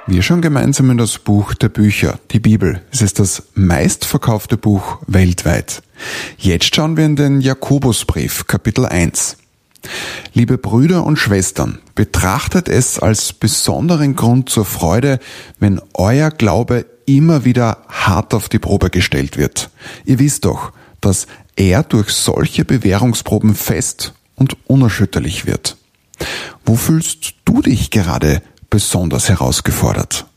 Wir schauen gemeinsam in das Buch der Bücher, die Bibel. Es ist das meistverkaufte Buch weltweit. Jetzt schauen wir in den Jakobusbrief, Kapitel 1. Liebe Brüder und Schwestern, betrachtet es als besonderen Grund zur Freude, wenn euer Glaube immer wieder hart auf die Probe gestellt wird. Ihr wisst doch, dass er durch solche Bewährungsproben fest und unerschütterlich wird. Wo fühlst du dich gerade besonders herausgefordert?